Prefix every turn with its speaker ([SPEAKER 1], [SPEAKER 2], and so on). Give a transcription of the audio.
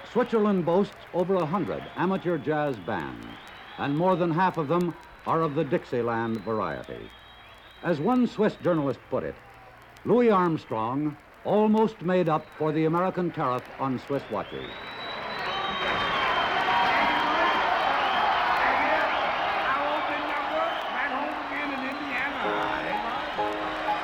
[SPEAKER 1] Switzerland boasts over 100 amateur jazz bands, and more than half of them are of the Dixieland variety. As one Swiss journalist put it, Louis Armstrong almost made up for the American tariff on Swiss watches.